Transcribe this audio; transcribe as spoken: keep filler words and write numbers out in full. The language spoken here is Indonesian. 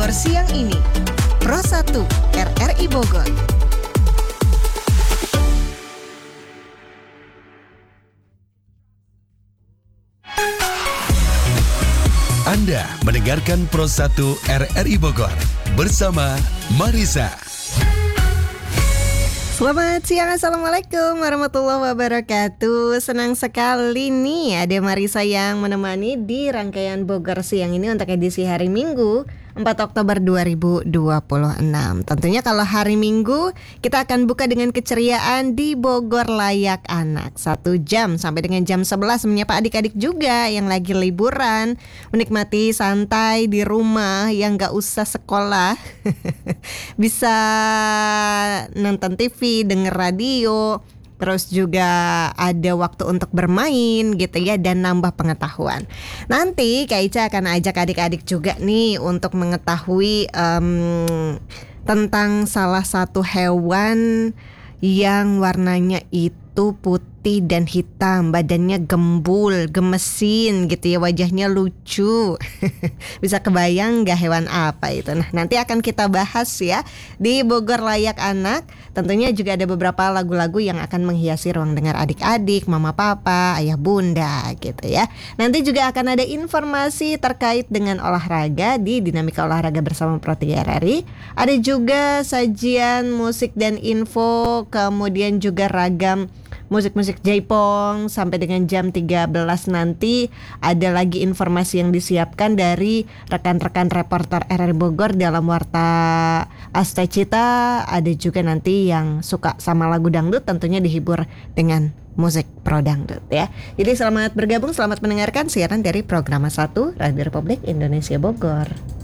Bogor siang ini. Pro satu R R I Bogor. Anda mendengarkan Pro satu R R I Bogor bersama Marisa. Selamat siang, Assalamualaikum warahmatullahi wabarakatuh. Senang sekali nih ada Marisa yang menemani di rangkaian Bogor siang ini untuk edisi hari Minggu empat Oktober dua ribu dua puluh enam. Tentunya kalau hari Minggu kita akan buka dengan keceriaan di Bogor Layak Anak. Satu jam sampai dengan jam sebelas menyapa adik-adik juga yang lagi liburan, menikmati santai di rumah yang gak usah sekolah. Bisa nonton T V, denger radio, terus juga ada waktu untuk bermain gitu ya, dan nambah pengetahuan. Nanti Kak Ica akan ajak adik-adik juga nih untuk mengetahui um, tentang salah satu hewan yang warnanya itu putih dan hitam, badannya gembul, gemesin gitu ya, wajahnya lucu. Bisa kebayang gak hewan apa itu? Nah, nanti akan kita bahas ya di Bogor Layak Anak. Tentunya juga ada beberapa lagu-lagu yang akan menghiasi ruang dengar adik-adik, mama papa, ayah bunda gitu ya. Nanti juga akan ada informasi terkait dengan olahraga di Dinamika Olahraga bersama Pro tiga R R I. Ada juga sajian musik dan info, kemudian juga ragam musik-musik Jaipong sampai dengan jam tiga belas nanti. Ada lagi informasi yang disiapkan dari rekan-rekan reporter R R I Bogor dalam Warta Astacita. Ada juga nanti yang suka sama lagu dangdut, tentunya dihibur dengan musik pro dangdut ya. Jadi selamat bergabung, selamat mendengarkan siaran dari Programa satu Radio Republik Indonesia Bogor.